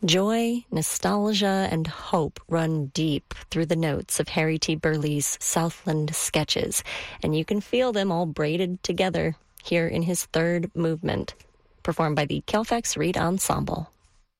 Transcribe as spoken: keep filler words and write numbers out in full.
Joy, nostalgia, and hope run deep through the notes of Harry T. Burleigh's Southland Sketches, and you can feel them all braided together here in his third movement, performed by the Kalefax Reed Ensemble.